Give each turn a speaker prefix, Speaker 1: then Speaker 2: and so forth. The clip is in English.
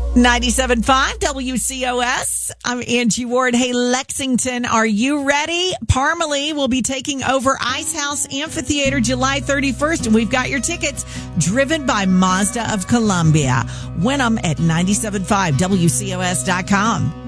Speaker 1: 97.5 WCOS. I'm Angie Ward. Hey, Lexington, are you ready? Parmalee will be taking over Ice House Amphitheater July 31st, and we've got your tickets. Driven by Mazda of Columbia. Win them at 97.5WCOS.com.